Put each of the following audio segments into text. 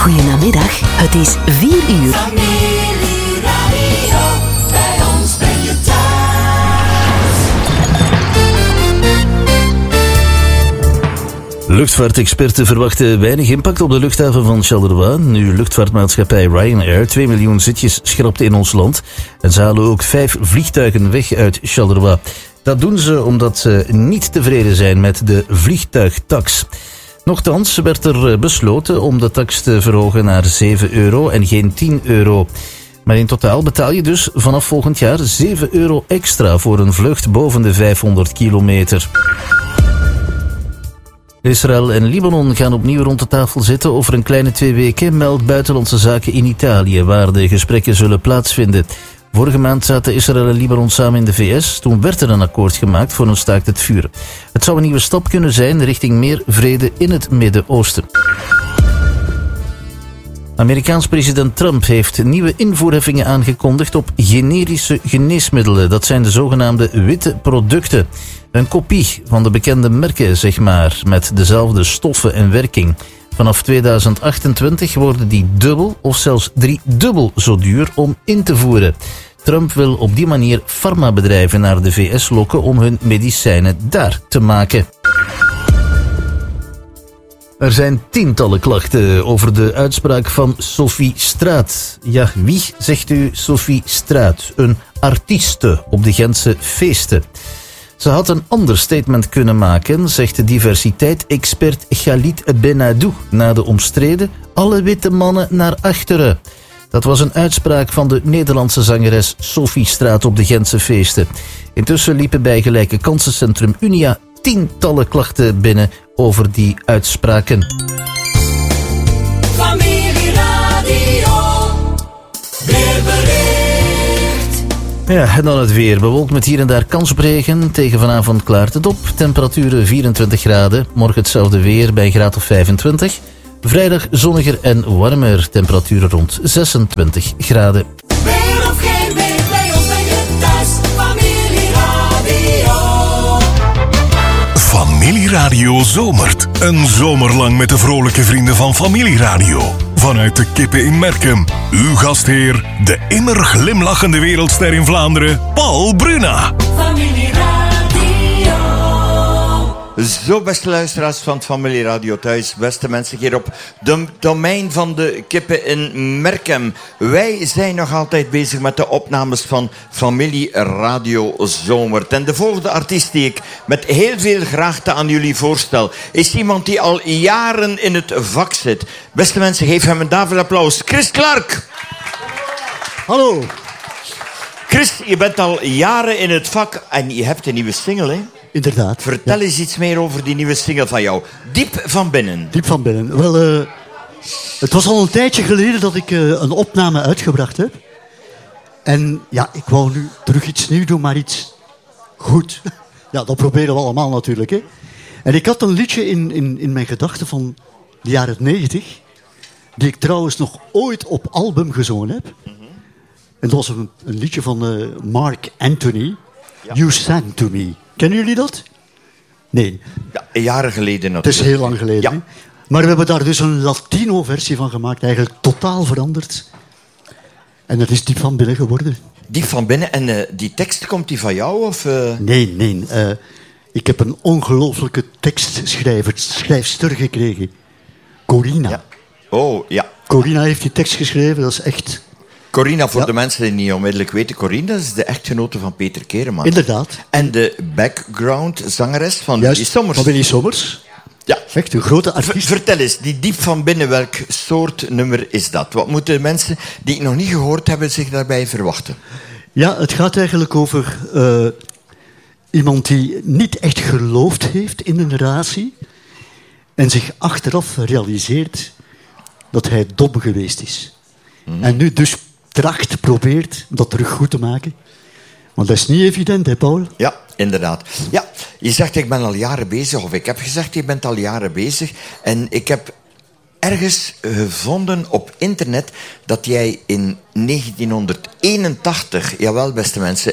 Goedemiddag, het is 4 uur. Familieradio, bij ons ben je thuis. Luchtvaartexperten verwachten weinig impact op de luchthaven van Charleroi. Nu luchtvaartmaatschappij Ryanair 2 miljoen zitjes schrapt in ons land. En ze halen ook 5 vliegtuigen weg uit Charleroi. Dat doen ze omdat ze niet tevreden zijn met de vliegtuigtax. Nochtans werd er besloten om de tax te verhogen naar €7 en geen €10. Maar in totaal betaal je dus vanaf volgend jaar €7 extra voor een vlucht boven de 500 kilometer. Israël en Libanon gaan opnieuw rond de tafel zitten over een kleine 2 weken, meldt Buitenlandse Zaken in Italië, waar de gesprekken zullen plaatsvinden. Vorige maand zaten Israël en Libanon samen in de VS. Toen werd er een akkoord gemaakt voor een staakt het vuren. Het zou een nieuwe stap kunnen zijn richting meer vrede in het Midden-Oosten. Amerikaans president Trump heeft nieuwe invoerheffingen aangekondigd op generische geneesmiddelen. Dat zijn de zogenaamde witte producten. Een kopie van de bekende merken, zeg maar, met dezelfde stoffen en werking. Vanaf 2028 worden die dubbel of zelfs 3-dubbel zo duur om in te voeren. Trump wil op die manier farmabedrijven naar de VS lokken om hun medicijnen daar te maken. Er zijn tientallen klachten over de uitspraak van Sophie Straat. Ja, wie, zegt u, Sophie Straat? Een artieste op de Gentse feesten. Ze had een ander statement kunnen maken, zegt de diversiteit-expert Khalid Benadou na de omstreden alle witte mannen naar achteren. Dat was een uitspraak van de Nederlandse zangeres Sophie Straat op de Gentse feesten. Intussen liepen bij Gelijke Kansencentrum Unia tientallen klachten binnen over die uitspraken. Familieradio, weerbericht. Ja, en dan het weer. Bewolkt met hier en daar kans op regen. Tegen vanavond klaart het op. Temperaturen 24 graden. Morgen hetzelfde weer bij een graad of 25. Vrijdag zonniger en warmer. Temperaturen rond 26 graden. Weer of geen weer, bij ons ben je thuis. Familieradio. Familieradio zomert. Een zomer lang met de vrolijke vrienden van Familieradio. Vanuit de Kippen in Merkem. Uw gastheer, de immer glimlachende wereldster in Vlaanderen, Paul Bruna. Familieradio. Zo, beste luisteraars van het Familieradio thuis, beste mensen hier op de domein van de Kippen in Merkem. Wij zijn nog altijd bezig met de opnames van Familieradio Zomert. En de volgende artiest die ik met heel veel graagte aan jullie voorstel, is iemand die al jaren in het vak zit. Beste mensen, geef hem een daverend applaus. Chris Clark! Hallo. Chris, je bent al jaren in het vak en je hebt een nieuwe single, hè? Inderdaad. Vertel eens iets meer over die nieuwe single van jou. Diep van binnen. Diep van binnen. Wel, het was al een tijdje geleden dat ik een opname uitgebracht heb. En ja, ik wou nu terug iets nieuws doen, maar iets goed. Ja, dat proberen we allemaal natuurlijk, hè. En ik had een liedje in mijn gedachten van de jaren 90, die ik trouwens nog ooit op album gezongen heb. En dat was een liedje van Mark Anthony. Ja. You Sang To Me. Kennen jullie dat? Nee. Ja, jaren geleden natuurlijk. Het is heel lang geleden. Ja. Hè? Maar we hebben daar dus een Latino-versie van gemaakt. Eigenlijk totaal veranderd. En dat is diep van binnen geworden. Diep van binnen. En die tekst, komt die van jou? Of, Nee. Ik heb een ongelooflijke schrijfster gekregen. Corina. Ja. Oh, ja. Corina heeft die tekst geschreven. Dat is echt... Corina, voor Ja. de mensen die niet onmiddellijk weten. Corina is de echtgenote van Peter Kereman. Inderdaad. En de background zangeres van Juist, Willy Sommers. van Willy Sommers. Ja. Echt een grote artiest. Vertel eens, die diep van binnen, welk soort nummer is dat? Wat moeten mensen die het nog niet gehoord hebben zich daarbij verwachten? Ja, het gaat eigenlijk over iemand die niet echt geloofd heeft in een relatie en zich achteraf realiseert dat hij dom geweest is. En nu dus probeert dat terug goed te maken. Want dat is niet evident, hè, Paul? Ja, inderdaad. Ja, je zegt ik ben al jaren bezig, of ik heb gezegd je bent al jaren bezig. En ik heb ergens gevonden op internet dat jij in 1981, jawel beste mensen,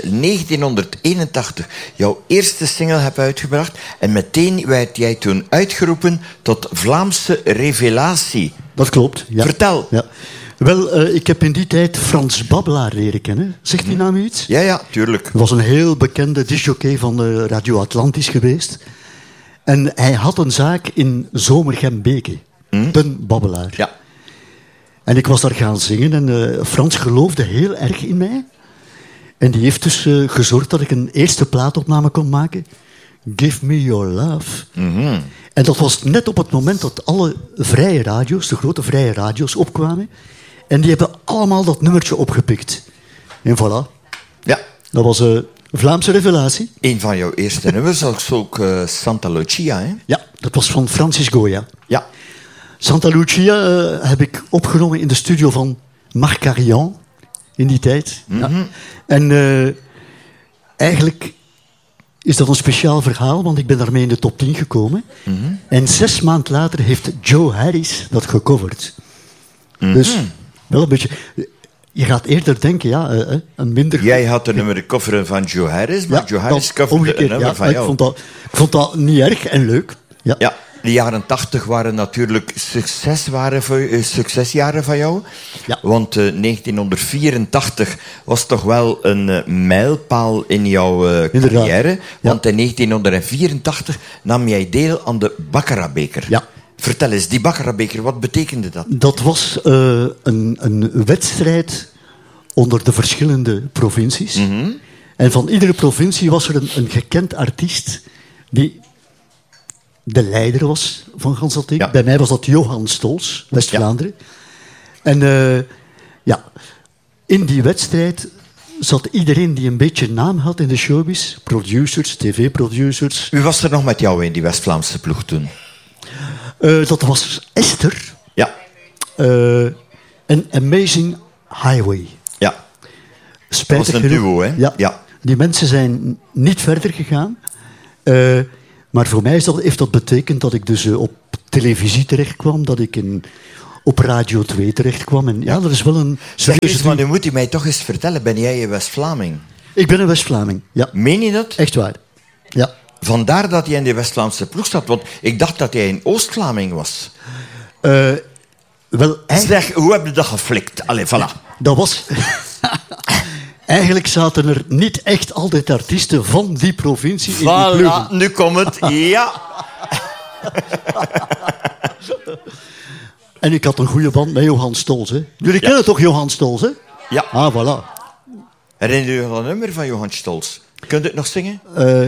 1981 jouw eerste single hebt uitgebracht. En meteen werd jij toen uitgeroepen tot Vlaamse revelatie Dat klopt, ja. Vertel. Ja. Wel, ik heb in die tijd Frans Babbelaar leren kennen. Zegt die naam u iets? Ja, tuurlijk. Hij was een heel bekende discjockey van Radio Atlantis geweest. En hij had een zaak in Zomergem-Beke. De Babbelaar. Ja. En ik was daar gaan zingen en Frans geloofde heel erg in mij. En die heeft dus gezorgd dat ik een eerste plaatopname kon maken. Give Me Your Love. En dat was net op het moment dat alle vrije radio's, de grote vrije radio's, opkwamen. En die hebben allemaal dat nummertje opgepikt. En voilà. Ja. Dat was een Vlaamse revelatie. Een van jouw eerste nummers was ook Santa Lucia, hè? Ja, dat was van Francis Goya. Ja. Santa Lucia heb ik opgenomen in de studio van Marc Carian in die tijd. Ja. En eigenlijk is dat een speciaal verhaal, want ik ben daarmee in de top 10 gekomen. En 6 maanden later heeft Joe Harris dat gecoverd. Dus wel een beetje... Je gaat eerder denken, ja, een minder... Jij had de nummer coveren van Joe Harris, maar Joe Harris coverde een nummer van jou. Ik vond dat niet erg en leuk. Ja. Ja, de jaren 80 waren natuurlijk succesjaren van jou. Ja. Want 1984 was toch wel een mijlpaal in jouw carrière. Ja. Want in 1984 nam jij deel aan de Baccarat-beker. Ja. Vertel eens, die Baccarat-beker, wat betekende dat? Dat was een wedstrijd onder de verschillende provincies. En van iedere provincie was er een gekend artiest die de leider was van gans dat ding. Ja. Bij mij was dat Johan Stolz, West-Vlaanderen. En in die wedstrijd zat iedereen die een beetje naam had in de showbiz. Producers, tv-producers. Wie was er nog met jou in die West-Vlaamse ploeg toen? Dat was Esther. Ja. En Amazing Highway. Ja. Spijtig Dat was een genoeg. duo, hè? Ja. Ja. Die mensen zijn niet verder gegaan. Maar voor mij heeft dat betekend dat ik dus op televisie terecht kwam, dat ik op Radio 2 terecht kwam. En ja, dat is wel een Zeg eens, serieuze... maar nu moet je mij toch eens vertellen, ben jij een West-Vlaming? Ik ben een West-Vlaming, ja. Meen je dat? Echt waar. Ja. Vandaar dat jij in de West-Vlaamse ploeg zat, want ik dacht dat jij een Oost-Vlaming was. Wel, Zeg, hoe heb je dat geflikt? Allee, voilà. dat was... Eigenlijk zaten er niet echt altijd artiesten van die provincie in die ploegen. Voilà, nu komt het. Ja. En ik had een goede band met Johan Stolz. Hè. Jullie kennen toch Johan Stolz, hè? Ja. Ah, voilà. Herinner je je dat nummer van Johan Stolz? Kunt u het nog zingen?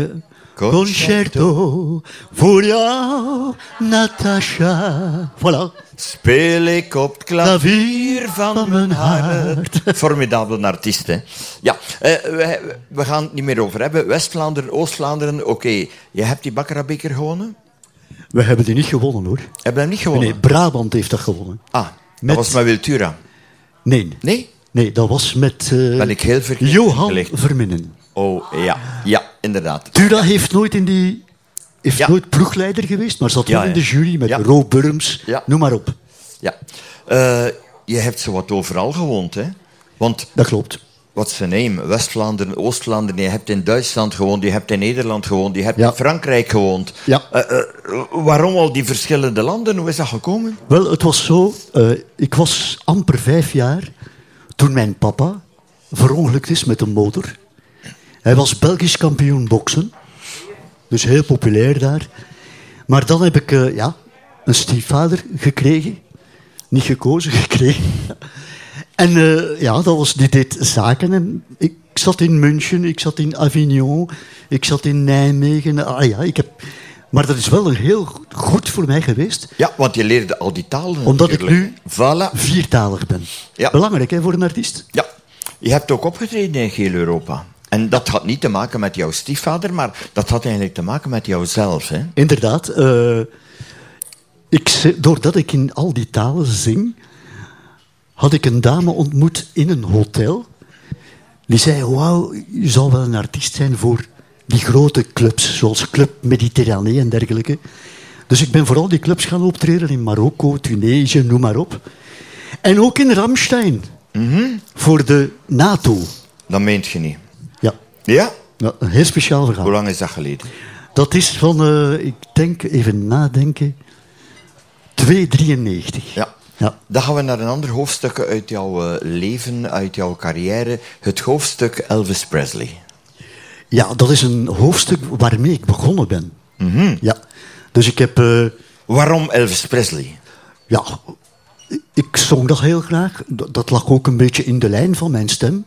Concerto voor jou, Natasha. Voilà. Speel ik op het klavier van mijn hart. Formidabele artiest, hè? Ja, we gaan het niet meer over hebben. West-Vlaanderen, Oost-Vlaanderen, oké. Je hebt die Baccarat-beker gewonnen? We hebben die niet gewonnen, hoor. Heb je hem niet gewonnen? Nee, Brabant heeft dat gewonnen. Ah, dat Met- was met Wiltura. Nee. Nee? Nee, dat was met Ben ik heel verkeerd Johan gelegd. Verminnen. Oh, ja. Ja, inderdaad. Tura heeft nooit Ja. nooit ploegleider geweest, maar zat Ja, wel in ja. de jury met Ja. Ro Burms, Ja. noem maar op. Ja. Je hebt zo wat overal gewoond, hè? Want, Dat klopt. wat zijn naam? West-Vlaanderen, Oost-Vlaanderen. Je hebt in Duitsland gewoond, je hebt in Nederland gewoond, je hebt Ja. in Frankrijk gewoond. Ja. Waarom al die verschillende landen? Hoe is dat gekomen? Wel, het was zo. Ik was amper 5 jaar toen mijn papa verongelukt is met een motor. Hij was Belgisch kampioen boksen. Dus heel populair daar. Maar dan heb ik een stiefvader gekregen. Niet gekozen, gekregen. En die deed zaken. En ik zat in München, ik zat in Avignon, ik zat in Nijmegen. Maar dat is wel heel goed voor mij geweest. Ja, want je leerde al die talen. Omdat ik natuurlijk. nu Voilà. viertalig ben. Ja. Belangrijk, hè, voor een artiest. Ja. Je hebt ook opgetreden in heel Europa. En dat had niet te maken met jouw stiefvader, maar dat had eigenlijk te maken met jouzelf, hè? Inderdaad. Doordat ik in al die talen zing, had ik een dame ontmoet in een hotel. Die zei, wauw, je zou wel een artiest zijn voor die grote clubs, zoals Club Mediterranee en dergelijke. Dus ik ben vooral die clubs gaan optreden in Marokko, Tunesië, noem maar op. En ook in Ramstein, voor de NATO. Dat meent je niet. Ja. Ja? Ja, een heel speciaal verhaal. Hoe lang is dat geleden? Dat is van, ik denk, even nadenken, 293. Ja. Ja. Dan gaan we naar een ander hoofdstuk uit jouw leven, uit jouw carrière. Het hoofdstuk Elvis Presley. Ja, dat is een hoofdstuk waarmee ik begonnen ben. Ja. Dus ik heb... Waarom Elvis Presley? ja, ik zong dat heel graag. Dat lag ook een beetje in de lijn van mijn stem.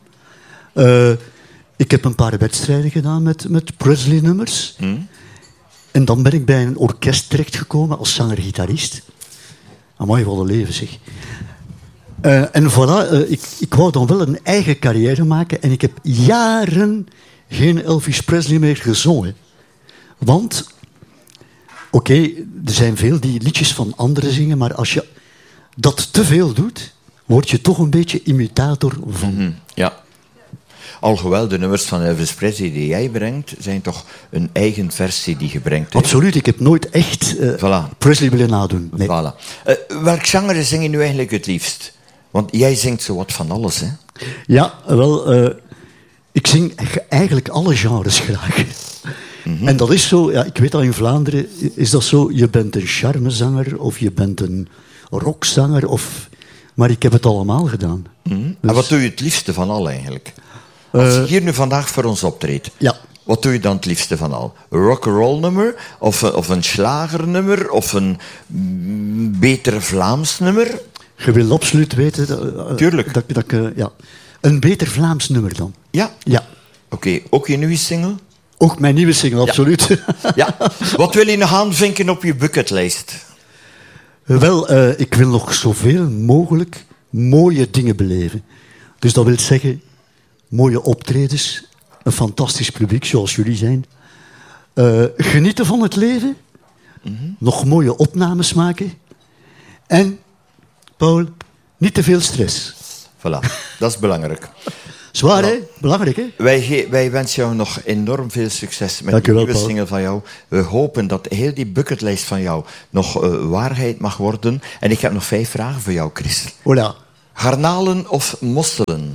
Ik heb een paar wedstrijden gedaan met Presley-nummers. En dan ben ik bij een orkest terechtgekomen als zanger-gitarist. Amai, wat een leven, zeg. En voilà, ik wou dan wel een eigen carrière maken. En ik heb jaren geen Elvis Presley meer gezongen. Want, oké, er zijn veel die liedjes van anderen zingen, maar als je dat te veel doet, word je toch een beetje imitator van. Ja. Alhoewel de nummers van Elvis Presley die jij brengt, zijn toch een eigen versie die je brengt. Hè? Absoluut, ik heb nooit echt Voilà. Presley willen nadoen. Nee. Voilà. Welk genre zing je nu eigenlijk het liefst? Want jij zingt zo wat van alles, hè? Ja, wel, ik zing eigenlijk alle genres graag. En dat is zo, ja, ik weet dat in Vlaanderen is dat zo, je bent een charmezanger of je bent een rockzanger, maar ik heb het allemaal gedaan. En wat doe je het liefste van al eigenlijk? Als je hier nu vandaag voor ons optreedt, Ja. wat doe je dan het liefste van al? Een rock'n'roll nummer? Of een schlagernummer? Of een beter Vlaams nummer? Je wil absoluut weten... Tuurlijk. Dat ik, ja. Een beter Vlaams nummer dan. Ja. Ja. Oké, ook je nieuwe single? Ook mijn nieuwe single, absoluut. Ja. Wat wil je nog aanvinken op je bucketlijst? Wel, ik wil nog zoveel mogelijk mooie dingen beleven. Dus dat wil zeggen, mooie optredens, een fantastisch publiek zoals jullie zijn. Genieten van het leven, nog mooie opnames maken. En, Paul, niet te veel stress. Voilà, dat is belangrijk. Zwaar, hè? Belangrijk, hè? Wij wensen jou nog enorm veel succes met Dank de u wel, nieuwe Paul. single van jou. We hopen dat heel die bucketlijst van jou nog waarheid mag worden. En ik heb nog 5 vragen voor jou, Chris. Voilà. Garnalen of mosselen?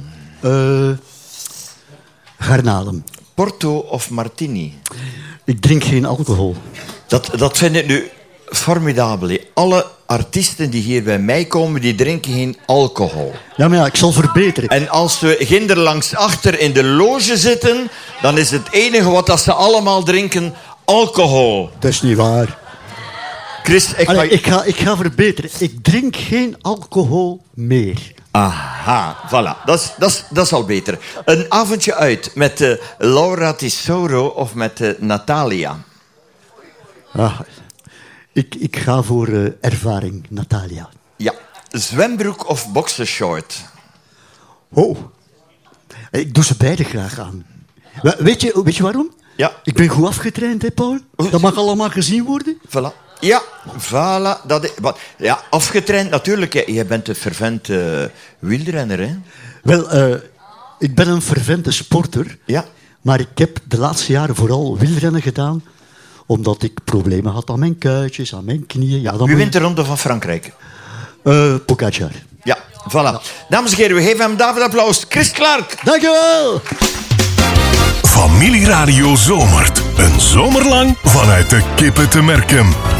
Garnalen. Porto of martini? Ik drink geen alcohol. Dat vind ik nu formidabel. Hè. Alle artiesten die hier bij mij komen, die drinken geen alcohol. Ja, maar ja, ik zal verbeteren. En als we ginder langs achter in de loge zitten, dan is het enige wat dat ze allemaal drinken alcohol. Dat is niet waar. Chris, Allee, ik ga verbeteren. Ik drink geen alcohol meer. Aha, voilà. Dat is al beter. Een avondje uit met Laura Tesoro of met Natalia? Ah, ik ga voor ervaring, Natalia. Ja. Zwembroek of boxershort? Oh, ik doe ze beide graag aan. Weet je waarom? Ja. Ik ben goed afgetraind, hè, Paul? Dat mag allemaal gezien worden. Voilà. Ja, voilà. Ja, afgetraind natuurlijk. Hè. Je bent een fervent wielrenner, hè? Wel, ik ben een fervente sporter. Ja. Maar ik heb de laatste jaren vooral wielrennen gedaan. Omdat ik problemen had aan mijn kuitjes, aan mijn knieën. Ja, Wie wint de Ronde van Frankrijk? Pogacar. Ja, voilà. Dames en heren, we geven hem David applaus. Chris Clark. Dankjewel! Familieradio Zomert. Een zomer lang vanuit de Kippen te Merkem.